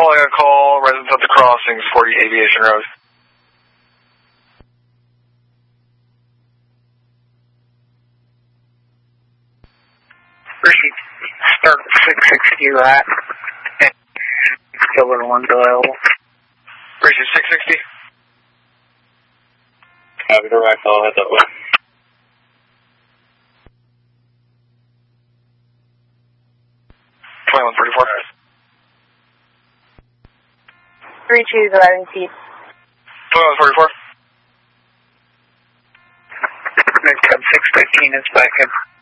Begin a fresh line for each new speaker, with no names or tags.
following a call, residents at the crossings, 40 Aviation Road.
Receive start 660 right. Silver 1 available.
Receive 660.
Copy the right, I'll head that way.
$21.34.
32 driving seat.
$21.44.
Next time 615 is back in.